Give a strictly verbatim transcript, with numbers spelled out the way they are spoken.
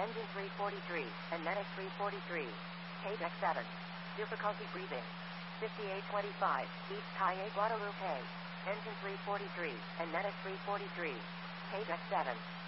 Engine three forty-three, and Medic three forty-three. Page X seven. Difficulty breathing. fifty-eight twenty-five, East Calle Guadalupe. Engine three forty-three, and Medic three forty-three. Page X seven.